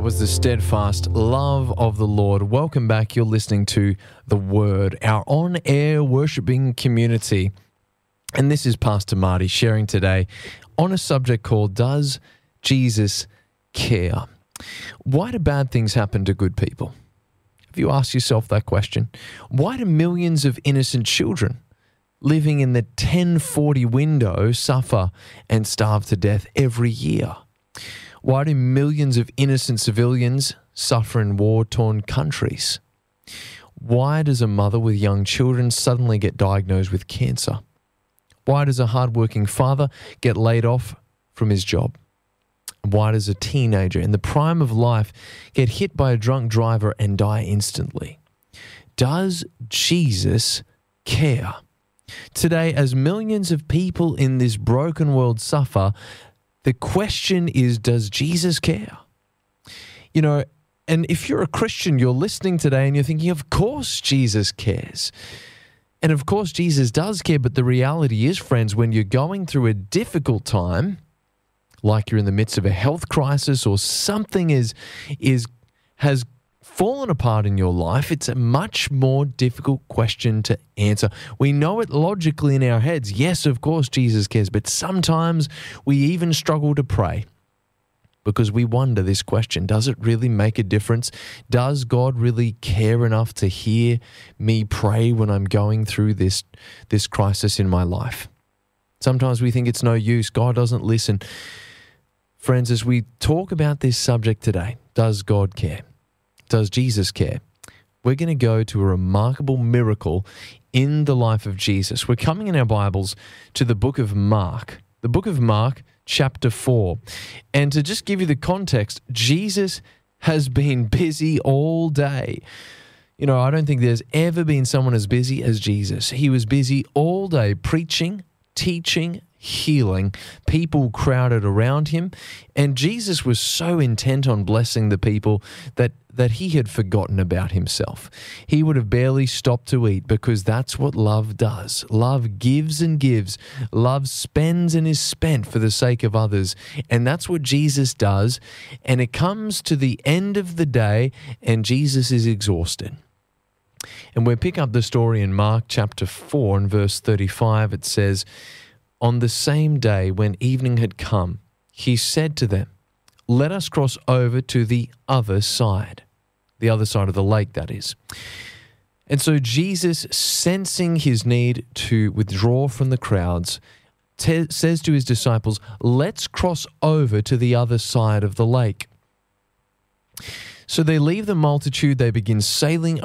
That was the steadfast love of the Lord. Welcome back. You're listening to The Word, our on-air worshiping community. And this is Pastor Marty sharing today on a subject called, Does Jesus Care? Why do bad things happen to good people? Have you asked yourself that question? Why do millions of innocent children living in the 1040 window suffer and starve to death every year? Why do millions of innocent civilians suffer in war-torn countries? Why does a mother with young children suddenly get diagnosed with cancer? Why does a hardworking father get laid off from his job? Why does a teenager in the prime of life get hit by a drunk driver and die instantly? Does Jesus care? Today, as millions of people in this broken world suffer, the question is, does Jesus care? You know, and if you're a Christian, you're listening today and you're thinking, of course Jesus cares. And of course Jesus does care, but the reality is, friends, when you're going through a difficult time, like you're in the midst of a health crisis or something has fallen apart in your life, it's a much more difficult question to answer. We know it logically in our heads. Yes, of course, Jesus cares, but sometimes we even struggle to pray because we wonder this question, does it really make a difference? Does God really care enough to hear me pray when I'm going through this crisis in my life? Sometimes we think it's no use. God doesn't listen. Friends, as we talk about this subject today, does God care? Does Jesus care? We're going to go to a remarkable miracle in the life of Jesus. We're coming in our Bibles to the book of Mark, chapter 4. And to just give you the context, Jesus has been busy all day. You know, I don't think there's ever been someone as busy as Jesus. He was busy all day preaching, teaching, healing. People crowded around him, and Jesus was so intent on blessing the people that he had forgotten about himself. He would have barely stopped to eat because that's what love does. Love gives and gives. Love spends and is spent for the sake of others, and that's what Jesus does. And it comes to the end of the day, and Jesus is exhausted. And we pick up the story in Mark chapter 4 and verse 35. It says, "On the same day when evening had come, he said to them, 'Let us cross over to the other side of the lake, that is.' And so Jesus, sensing his need to withdraw from the crowds, says to his disciples, 'Let's cross over to the other side of the lake.' So they leave the multitude, they begin sailing